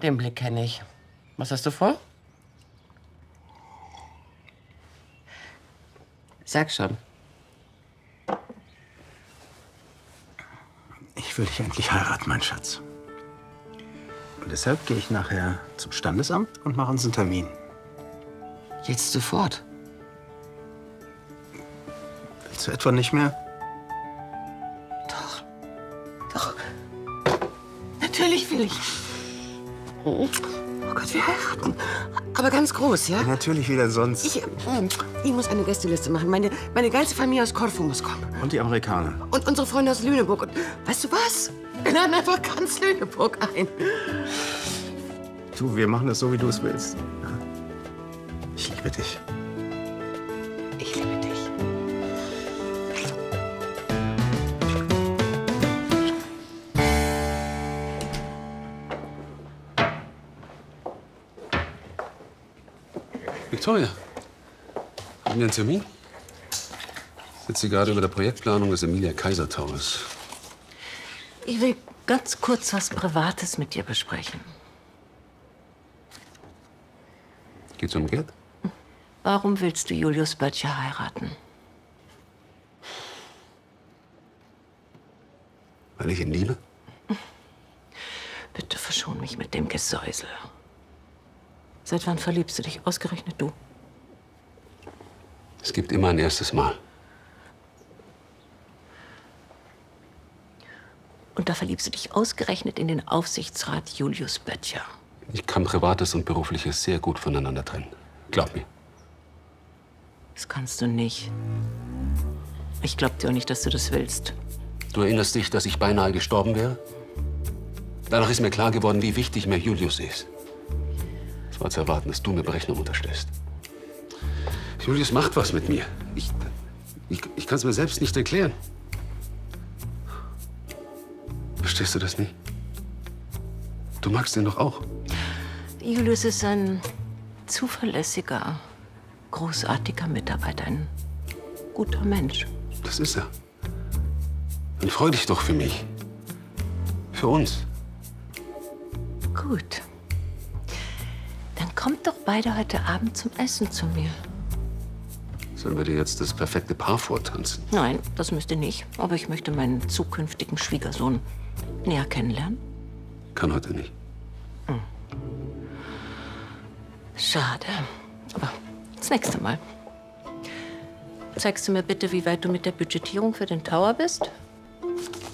Den Blick kenne ich. Was hast du vor? Sag schon. Ich will dich endlich heiraten, mein Schatz. Und deshalb gehe ich nachher zum Standesamt und mache uns einen Termin. Jetzt sofort? Willst du etwa nicht mehr? Doch. Natürlich will ich. Oh Gott, wir heiraten. Aber ganz groß, ja? Natürlich wieder sonst. Ich muss eine Gästeliste machen. Meine ganze Familie aus Korfu muss kommen. Und die Amerikaner. Und unsere Freunde aus Lüneburg. Und weißt du was? Wir laden einfach ganz Lüneburg ein. Du, wir machen das so, wie du es willst. Ja? Ich liebe dich. Ich liebe dich. Victoria, haben wir einen Termin? Ich sitze gerade über der Projektplanung des Emilia Kaiser Towers. Ich will ganz kurz was Privates mit dir besprechen. Geht's um Geld? Warum willst du Julius Böttcher heiraten? Weil ich ihn liebe? Bitte verschon mich mit dem Gesäusel. Seit wann verliebst du dich? Ausgerechnet du. Es gibt immer ein erstes Mal. Und da verliebst du dich ausgerechnet in den Aufsichtsrat Julius Böttcher. Ich kann Privates und Berufliches sehr gut voneinander trennen. Glaub mir. Das kannst du nicht. Ich glaub dir auch nicht, dass du das willst. Du erinnerst dich, dass ich beinahe gestorben wäre? Danach ist mir klar geworden, wie wichtig mir Julius ist. Es war zu erwarten, dass du mir Berechnung unterstellst. Julius macht was mit mir. Ich kann es mir selbst nicht erklären. Verstehst du das nicht? Du magst ihn doch auch. Julius ist ein zuverlässiger, großartiger Mitarbeiter, ein guter Mensch. Das ist er. Dann freu dich doch für mich. Für uns. Gut. Dann kommt doch beide heute Abend zum Essen zu mir. Sollen wir dir jetzt das perfekte Paar vortanzen? Nein, das müsste nicht. Aber ich möchte meinen zukünftigen Schwiegersohn näher kennenlernen. Kann heute nicht. Schade. Aber das nächste Mal. Zeigst du mir bitte, wie weit du mit der Budgetierung für den Tower bist?